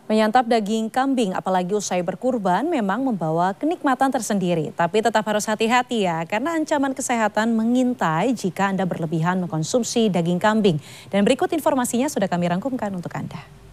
Menyantap daging kambing apalagi usai berkurban memang membawa kenikmatan tersendiri. Tapi tetap harus hati-hati ya karena ancaman kesehatan mengintai jika Anda berlebihan mengkonsumsi daging kambing. Dan berikut informasinya sudah kami rangkumkan untuk Anda.